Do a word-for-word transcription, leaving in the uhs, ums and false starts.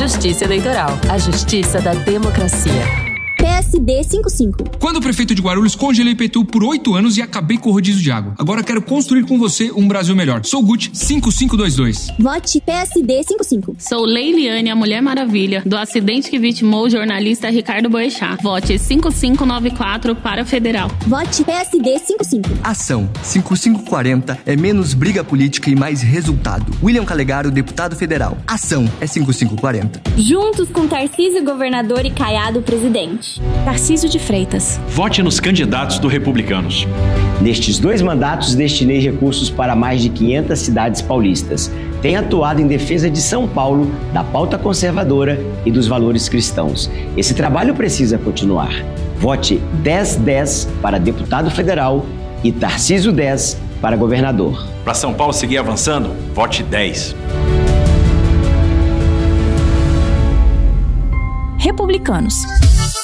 Justiça Eleitoral, a justiça da democracia. P S D cinquenta e cinco. Quando prefeito de Guarulhos, congelei I P T U por oito anos e acabei com o rodízio de água. Agora quero construir com você um Brasil melhor. Sou Gucci cinco cinco dois dois. Vote P S D cinquenta e cinco. Sou Leiliane, a Mulher Maravilha, do acidente que vitimou o jornalista Ricardo Boechat. Vote cinco cinco nove quatro para Federal. Vote P S D cinquenta e cinco. Ação cinco cinco quarenta é menos briga política e mais resultado. William Calegaro, deputado federal. Ação é cinco cinco quarenta. Juntos com Tarcísio, governador, e Caiado, presidente. Tarcísio de Freitas. Vote nos candidatos do Republicanos. Nestes dois mandatos, destinei recursos para mais de quinhentas cidades paulistas. Tenho atuado em defesa de São Paulo, da pauta conservadora e dos valores cristãos. Esse trabalho precisa continuar. Vote dez dez para deputado federal e Tarcísio dez para governador. Para São Paulo seguir avançando, vote dez. Republicanos.